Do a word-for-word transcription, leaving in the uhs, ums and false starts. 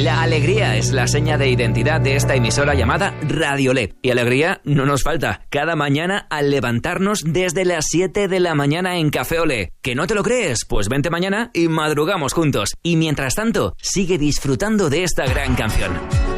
La alegría es la seña de identidad de esta emisora llamada Radiolab. Y alegría no nos falta cada mañana al levantarnos desde las siete de la mañana en Café Olé. ¿Que no te lo crees? Pues vente mañana y madrugamos juntos. Y mientras tanto, sigue disfrutando de esta gran canción.